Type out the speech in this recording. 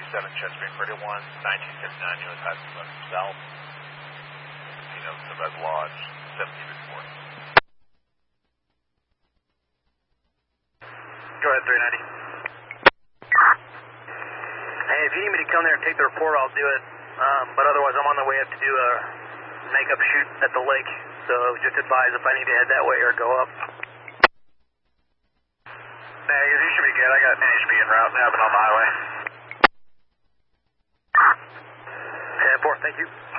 Chesapeake Radio 1, 1959 U.S. High School South, Casino, Sunrise Lodge, 17 report. Go ahead, 390. Hey, if you need me to come there and take the report, I'll do it. But otherwise, I'm on the way up to do a makeup shoot at the lake. So just advise if I need to head that way or go up. Negative, you should be good. I got NHB en route now, but on the highway. 10-4, thank you.